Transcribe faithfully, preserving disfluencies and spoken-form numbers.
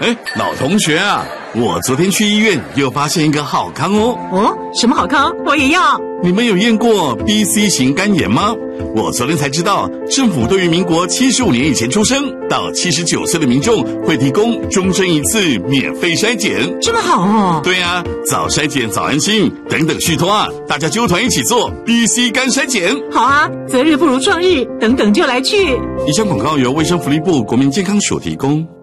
哎，老同学啊，我昨天去医院又发现一个好康哦。 哦，什么好康？我也要。 你们有验过 B C 型肝炎吗？我昨天才知道，政府对于民国七十五年以前出生到七十九岁的民众会提供终身一次免费筛检。 这么好哦？ 对啊，早筛检早安心，等等续托啊，大家揪团一起做 B C 肝筛检。 好啊，择日不如撞日，等等就来去。 以上广告由卫生福利部国民健康署提供。